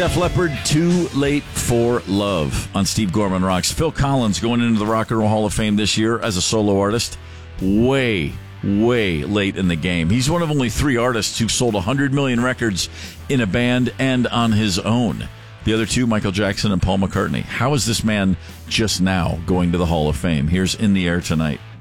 Def Leppard, Too Late for Love on Steve Gorman Rocks. Phil Collins going into the Rock and Roll Hall of Fame this year as a solo artist. Way late in the game. He's one of only 3 artists who've sold 100 million records in a band and on his own. The other 2, Michael Jackson and Paul McCartney. How is this man just now going to the Hall of Fame? Here's In the Air Tonight.